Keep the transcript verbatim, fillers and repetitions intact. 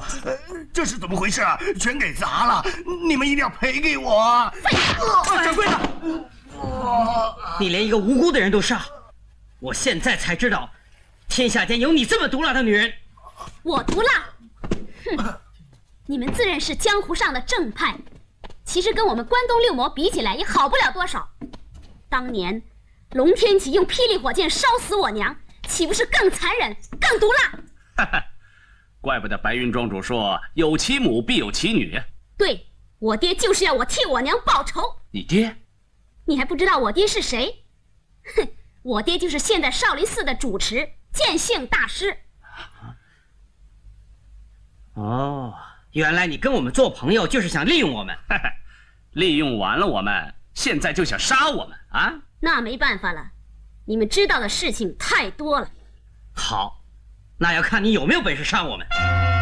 呃，这是怎么回事啊？全给砸了！你们一定要赔给我啊！ 废话！掌柜的，你连一个无辜的人都杀，我现在才知道，天下间有你这么毒辣的女人。 我毒辣？哼！你们自认是江湖上的正派，其实跟我们关东六魔比起来也好不了多少。当年龙天启用霹雳火箭烧死我娘，岂不是更残忍、更毒辣？ 哈哈，怪不得白云庄主说有其母必有其女。 对，我爹就是要我替我娘报仇。 你爹？ 你还不知道我爹是谁？哼，我爹就是现在少林寺的主持剑性大师。 哦，原来你跟我们做朋友就是想利用我们。 利用完了我们，现在就想杀我们啊？ 那没办法了，你们知道的事情太多了。 好，那要看你有没有本事杀我们。